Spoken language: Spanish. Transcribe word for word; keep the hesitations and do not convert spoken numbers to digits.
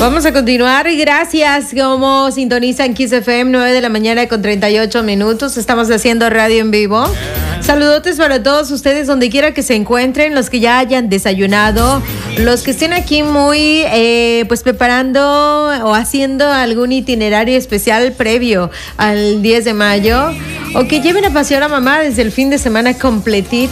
Vamos a continuar. Gracias. Como sintonizan Kiss F M, nueve de la mañana con treinta y ocho minutos. Estamos haciendo radio en vivo. Saludotes para todos ustedes donde quiera que se encuentren, los que ya hayan desayunado, los que estén aquí muy eh, pues preparando o haciendo algún itinerario especial previo al diez de mayo, o que lleven a pasear a mamá desde el fin de semana completito.